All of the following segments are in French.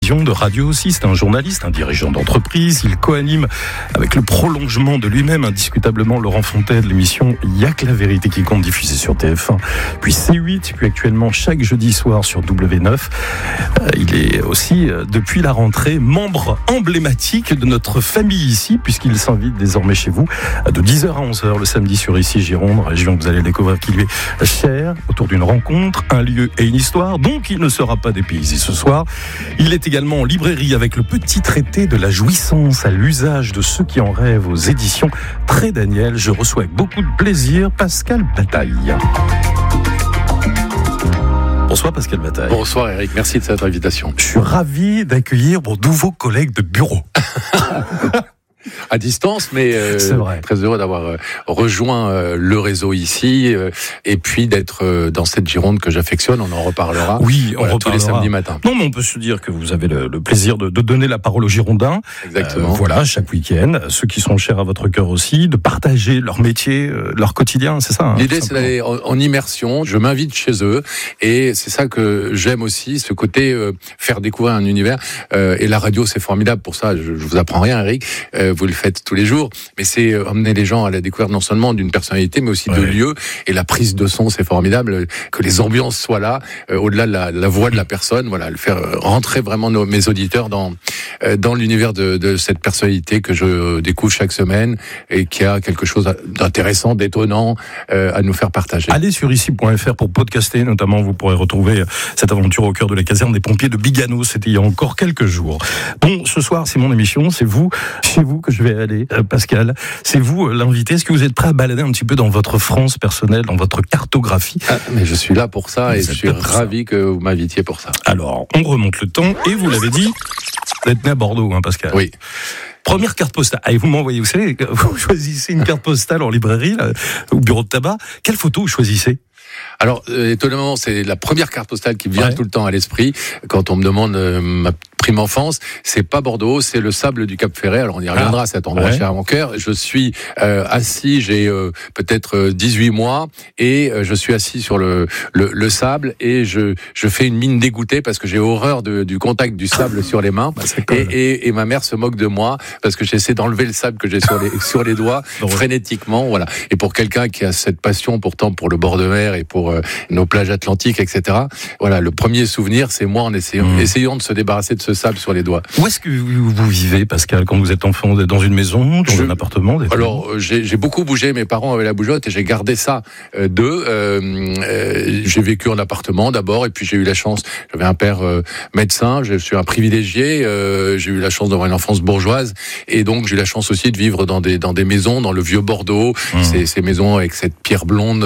télévision, de radio aussi. C'est un journaliste, un dirigeant d'entreprise. Il co-anime avec le prolongement de lui-même, indiscutablement, Laurent Fontaine, l'émission Y'a que la vérité qui compte, diffusée sur TF1, puis C8, puis actuellement chaque jeudi soir sur W9. Il est aussi, depuis la rentrée, membre emblématique de notre famille ici, puisqu'il s'invite désormais chez vous de 10h à 11h le samedi sur Ici Gironde, région que vous allez découvrir qui lui est chère, autour d'une rencontre, un lieu et une histoire. Donc il ne sera pas dépaysé ce soir. Il est également en librairie avec le petit traité de la jouissance à l'usage de ceux qui en rêvent aux éditions Très Daniel. Je reçois avec beaucoup de plaisir Pascal Bataille. Bonsoir Pascal Bataille. Bonsoir Eric, merci de cette invitation. Je suis ravi d'accueillir mon nouveau collègue de bureau. À distance, mais très heureux d'avoir rejoint le réseau ici et puis d'être dans cette Gironde que j'affectionne. On en reparlera. Oui, on reparlera tous les samedis matins. Non, mais on peut se dire que vous avez le plaisir de donner la parole aux Girondins. Exactement. Voilà, chaque week-end, ceux qui sont chers à votre cœur aussi, de partager leur métier, leur quotidien, c'est ça. Hein, l'idée, c'est d'aller en immersion. Je m'invite chez eux et c'est ça que j'aime aussi, ce côté faire découvrir un univers. Et la radio, c'est formidable pour ça. Je vous apprends rien, Eric. Vous le faites tous les jours, mais c'est emmener les gens à la découverte non seulement d'une personnalité, mais aussi de lieux. Et la prise de son, c'est formidable, que les ambiances soient là, au-delà de la voix de la personne. Voilà, le faire rentrer vraiment mes auditeurs dans l'univers de cette personnalité que je découvre chaque semaine et qui a quelque chose d'intéressant, d'étonnant à nous faire partager. Allez sur ici.fr pour podcaster, notamment vous pourrez retrouver cette aventure au cœur de la caserne des pompiers de Bigano. C'était il y a encore quelques jours. Bon, ce soir, c'est mon émission, c'est vous, chez vous que je vais aller, Pascal. C'est vous l'invité. Est-ce que vous êtes prêt à balader un petit peu dans votre France personnelle, dans votre cartographie ? Mais je suis là pour ça et je suis ravi que vous m'invitiez pour ça. Alors, on remonte le temps et vous l'avez dit, vous êtes né à Bordeaux, hein, Pascal ? Oui. Première carte postale. Allez, vous m'envoyez, vous savez, vous choisissez une carte postale en librairie, là, au bureau de tabac. Quelle photo vous choisissez ? Alors, étonnamment, c'est la première carte postale qui me vient tout le temps à l'esprit quand on me demande ma prime enfance. C'est pas Bordeaux, c'est le sable du Cap Ferret. Alors, on y reviendra, cet endroit cher à mon cœur. Je suis assis, j'ai peut-être 18 mois et je suis assis sur le sable et je fais une mine dégoûtée parce que j'ai horreur du contact du sable sur les mains. Et ma mère se moque de moi parce que j'essaie d'enlever le sable que j'ai sur les doigts frénétiquement. Voilà. Et pour quelqu'un qui a cette passion pourtant pour le bord de mer et pour nos plages atlantiques, etc. Voilà, le premier souvenir, c'est moi en essayant de se débarrasser de ce sable sur les doigts. Où est-ce que vous vivez, Pascal, quand vous êtes enfant ? Vous êtes dans une maison, dans un appartement ? Alors, j'ai beaucoup bougé, mes parents avaient la bougeotte et j'ai gardé ça d'eux. J'ai vécu en appartement d'abord et puis j'ai eu la chance, j'avais un père médecin, je suis un privilégié, j'ai eu la chance d'avoir une enfance bourgeoise et donc j'ai eu la chance aussi de vivre dans des maisons, dans le vieux Bordeaux, ces maisons avec cette pierre blonde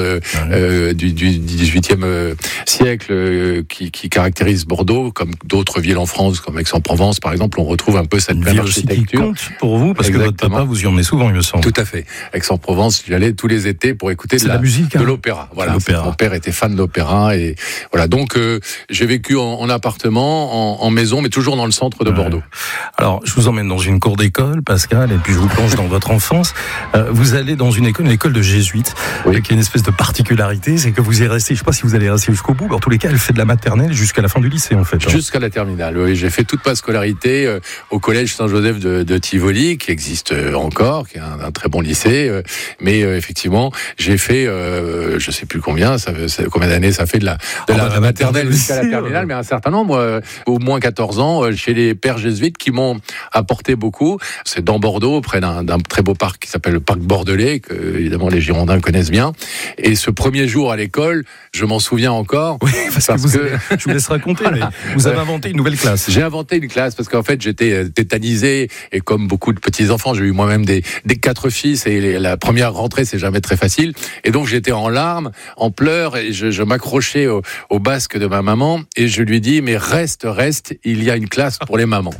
du XVIIIe siècle qui caractérise Bordeaux, comme d'autres villes en France, comme Aix-en-Provence par exemple, on retrouve un peu cette même architecture. Qui compte pour vous, parce que votre papa vous y emmenez souvent, il me semble. Tout à fait. Aix-en-Provence, j'y allais tous les étés pour écouter de la musique, de l'opéra. Voilà, mon père était fan d'opéra et voilà. Donc j'ai vécu en appartement, en maison, mais toujours dans le centre de Bordeaux. Alors je vous emmène dans une cour d'école, Pascal, et puis je vous plonge dans votre enfance. Vous allez dans une école de jésuites, qui a une espèce de particularité, c'est que vous y restez. Je ne sais pas si vous allez rester jusqu'au bout, mais en tous les cas, elle fait de la maternelle jusqu'à la fin du lycée, en fait. Jusqu'à la terminale. Oui, j'ai fait toute ma scolarité au collège Saint-Joseph de Tivoli, qui existe encore, qui est un très bon lycée. Mais effectivement, j'ai fait, je sais plus combien d'années ça fait de la maternelle jusqu'à la terminale, mais un certain nombre, au moins 14 ans, chez les pères jésuites qui m'ont apporté beaucoup. C'est dans Bordeaux, près d'un très beau parc qui s'appelle le parc Bordelais, que évidemment les Girondins connaissent bien. Et ce premier jour à l'école, je m'en souviens encore. Oui, parce que je vous laisse raconter, mais vous avez inventé une nouvelle classe. J'ai inventé une classe parce qu'en fait j'étais tétanisé et comme beaucoup de petits enfants, j'ai eu moi-même des 4 fils et la première rentrée c'est jamais très facile et donc j'étais en larmes, en pleurs et je m'accrochais au basque de ma maman et je lui dis mais reste, il y a une classe pour les mamans.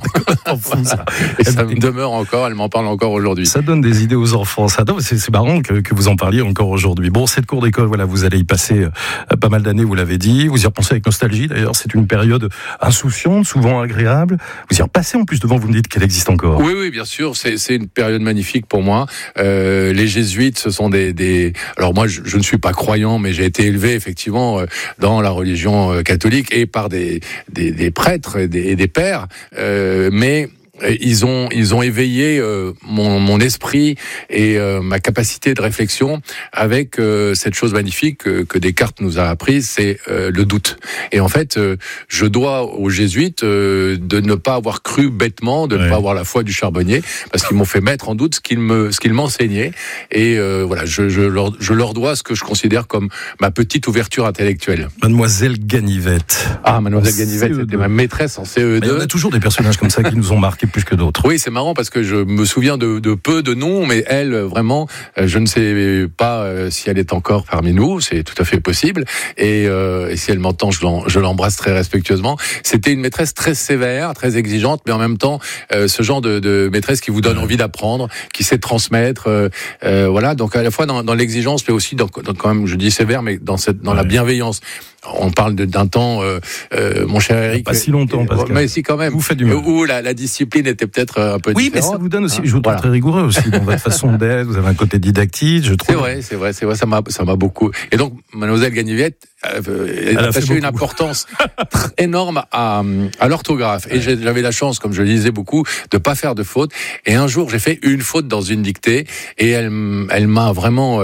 Et ça me demeure encore, elle m'en parle encore aujourd'hui. Ça donne des idées aux enfants. C'est marrant que vous en parliez encore aujourd'hui. Bon, cette cour d'école, voilà, vous allez y passer pas mal d'années, vous l'avez dit. Vous y repensez avec nostalgie. D'ailleurs, c'est une période insouciante, souvent agréable. agréable. Vous y repassez en plus devant, vous me dites qu'elle existe encore. Oui, bien sûr, c'est une période magnifique pour moi. Les jésuites, ce sont des... Alors moi, je ne suis pas croyant, mais j'ai été élevé effectivement dans la religion catholique et par des prêtres et des pères, mais ils ont éveillé mon esprit et ma capacité de réflexion avec cette chose magnifique que Descartes nous a apprise, c'est le doute. Et en fait, je dois aux jésuites de ne pas avoir cru bêtement, de ne pas avoir la foi du charbonnier, parce qu'ils m'ont fait mettre en doute ce qu'ils m'enseignaient. Et voilà, je leur dois ce que je considère comme ma petite ouverture intellectuelle. Mademoiselle Ganivette. Ah, Mademoiselle Ganivette, c'était ma maîtresse en CE2. Mais on a toujours des personnages comme ça qui nous ont marqué plus que d'autres. Oui, c'est marrant parce que je me souviens de peu de noms, mais elle, vraiment, je ne sais pas si elle est encore parmi nous, c'est tout à fait possible. Et si elle m'entend, je l'embrasse très respectueusement. C'était une maîtresse très sévère, très exigeante, mais en même temps, ce genre de maîtresse qui vous donne envie d'apprendre, qui sait transmettre. Voilà, donc à la fois dans l'exigence, mais aussi dans quand même, je dis sévère, mais dans la bienveillance. On parle d'un temps, mon cher Eric. Pas si longtemps, Pascal. Mais si, quand même. Vous faites du mal. Où la discipline était peut-être un peu différente. Oui, mais ça vous donne aussi, je vous trouve très rigoureux aussi dans votre façon d'être. Vous avez un côté didactique, je trouve. C'est vrai, ça m'a beaucoup. Et donc, Mademoiselle Ganivette a attaché une importance énorme à l'orthographe. Et j'avais la chance, comme je le disais beaucoup, de pas faire de fautes. Et un jour, j'ai fait une faute dans une dictée, et elle m'a vraiment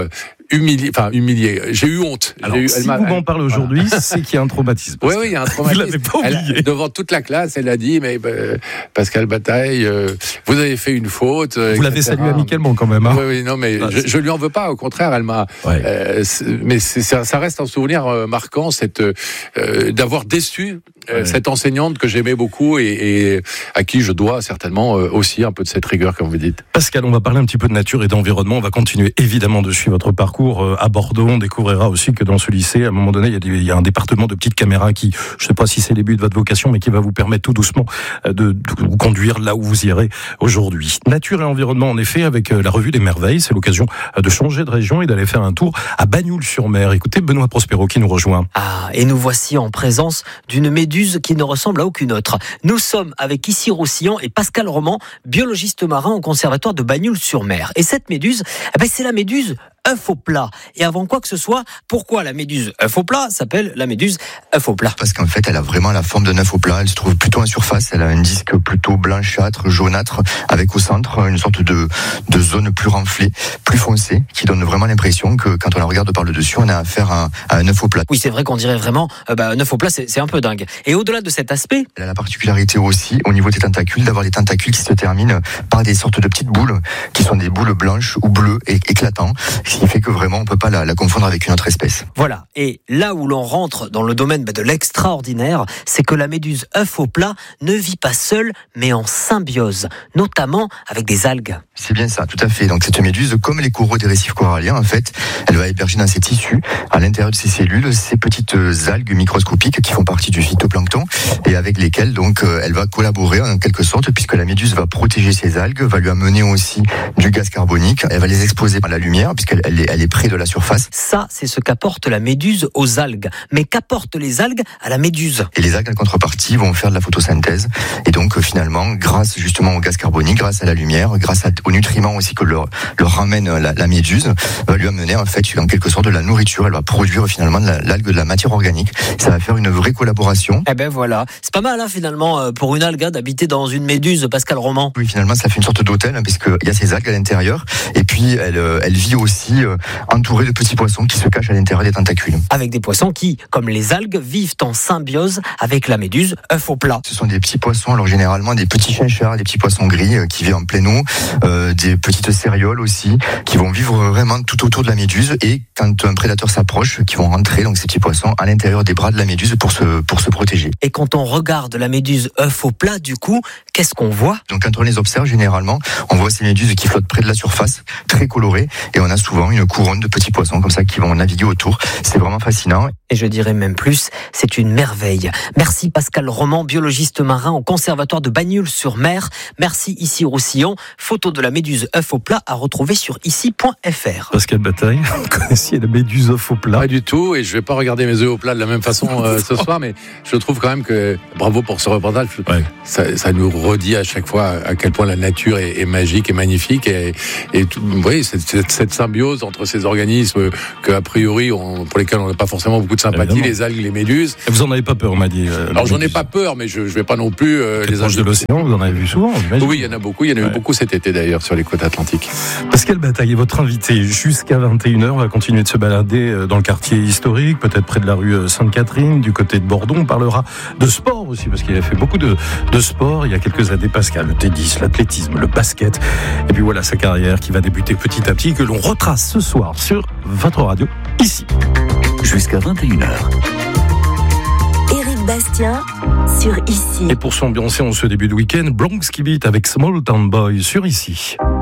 humilié. J'ai eu honte. Alors, si vous m'en parlez aujourd'hui, c'est qu'il y a un traumatisme. Oui, il y a un traumatisme. Vous l'avez pas oublié. Devant toute la classe, elle a dit, mais Pascal Bataille, vous avez fait une faute. Vous l'avez salué amicalement quand même. Hein. Oui, non, mais je lui en veux pas. Au contraire, elle m'a. Ouais. Mais ça reste un souvenir marquant, d'avoir déçu cette enseignante que j'aimais beaucoup et à qui je dois certainement aussi un peu de cette rigueur, comme vous dites. Pascal, on va parler un petit peu de nature et d'environnement. On va continuer évidemment de suivre votre parcours à Bordeaux. On découvrira aussi que dans ce lycée, à un moment donné, il y a un département de petites caméras qui, je ne sais pas si c'est le début de votre vocation, mais qui va vous permettre tout doucement de vous conduire là où vous irez aujourd'hui. Nature et environnement, en effet, avec la revue des merveilles, c'est l'occasion de changer de région et d'aller faire un tour à Bagnoul-sur-Mer. Écoutez Benoît Prospero qui nous rejoint. Ah, et nous voici en présence d'une méduse qui ne ressemble à aucune autre. Nous sommes avec Issy Roussillon et Pascal Roman, biologiste marin au conservatoire de Bagnoul-sur-Mer. Et cette méduse, c'est la méduse œuf au plat. Et avant quoi que ce soit, pourquoi la méduse œuf au plat s'appelle la méduse œuf au plat? Parce qu'en fait, elle a vraiment la forme d'un œuf au plat. Elle se trouve plutôt en surface. Elle a un disque plutôt blanchâtre, jaunâtre, avec au centre une sorte de zone plus renflée, plus foncée, qui donne vraiment l'impression que quand on la regarde par le dessus, on a affaire à un œuf au plat. Oui, c'est vrai qu'on dirait vraiment un œuf au plat, c'est un peu dingue. Et au-delà de cet aspect, elle a la particularité aussi, au niveau des tentacules, d'avoir des tentacules qui se terminent par des sortes de petites boules, qui sont des boules blanches ou bleues et éclatantes, ce qui fait que vraiment on peut pas la confondre avec une autre espèce. Voilà, et là où l'on rentre dans le domaine de l'extraordinaire, c'est que la méduse œuf au plat ne vit pas seule, mais en symbiose, notamment avec des algues. C'est bien ça, tout à fait. Donc cette méduse, comme les coraux des récifs coralliens, en fait, elle va héberger dans ses tissus, à l'intérieur de ses cellules, ces petites algues microscopiques qui font partie du phytoplancton et avec lesquelles donc elle va collaborer en quelque sorte, puisque la méduse va protéger ces algues, va lui amener aussi du gaz carbonique, elle va les exposer à la lumière puisqu'elle est près de la surface. Ça, c'est ce qu'apporte la méduse aux algues. Mais qu'apportent les algues à la méduse? Et les algues, en contrepartie, vont faire de la photosynthèse. Et donc, finalement, grâce justement au gaz carbonique, grâce à la lumière, grâce aux nutriments aussi que leur ramène la méduse, va lui amener en fait, en quelque sorte, de la nourriture. Elle va produire finalement de l'algue, de la matière organique. Ça va faire une vraie collaboration. Eh ben voilà, c'est pas mal finalement pour une algue d'habiter dans une méduse, Pascal Roman. Oui, finalement, ça fait une sorte d'hôtel puisqu'il y a ces algues à l'intérieur. Et puis, elle vit aussi entourée de petits poissons qui se cachent à l'intérieur des tentacules. Avec des poissons qui, comme les algues, vivent en symbiose avec la méduse œuf au plat. Ce sont des petits poissons, alors généralement des petits chinchards, des petits poissons gris qui vivent en pleine eau, des petites cérioles aussi, qui vont vivre vraiment tout autour de la méduse et quand un prédateur s'approche, qui vont rentrer, donc ces petits poissons, à l'intérieur des bras de la méduse pour se protéger. Et quand on regarde la méduse œuf au plat, du coup, qu'est-ce qu'on voit? Donc quand on les observe, généralement, on voit ces méduses qui flottent près de la surface, très colorées, et on a souvent une couronne de petits poissons comme ça qui vont naviguer autour. C'est vraiment fascinant. Et je dirais même plus, c'est une merveille. Merci Pascal Roman, biologiste marin au conservatoire de Bagnoul-sur-Mer. Merci Issy Roussillon. Photo de la méduse œuf au plat à retrouver sur ici.fr. Pascal Bataille, vous connaissiez la méduse œuf au plat? Pas du tout, et je vais pas regarder mes œufs au plat de la même façon ce soir, mais je trouve quand même que bravo pour ce reportage. Ouais. Ça nous redit à chaque fois à quel point la nature est magique et magnifique, et vous voyez cette symbiose entre ces organismes que a priori pour lesquels on n'a pas forcément beaucoup de sympathie, évidemment. Les algues, les méduses. Vous en avez pas peur, on m'a dit. Alors j'en ai pas peur, mais je vais pas non plus les proches de l'océan. Vous en avez vu souvent, j'imagine. Oui, il y en a beaucoup. Il y en a eu beaucoup cet été d'ailleurs sur les côtes atlantiques. Pascal Bataille est votre invité jusqu'à 21h. On va continuer de se balader dans le quartier historique, peut-être près de la rue Sainte-Catherine, du côté de Bordeaux. On parlera de sport aussi, parce qu'il a fait beaucoup de sport il y a quelques années, Pascal. Le tennis, l'athlétisme, le basket. Et puis voilà sa carrière qui va débuter petit à petit, que l'on retrace ce soir sur votre radio, ici. Jusqu'à 21h. Éric Bastien sur Ici. Et pour s'ambiancer en ce début de week-end, Bronx qui beat avec Small Town Boy sur Ici.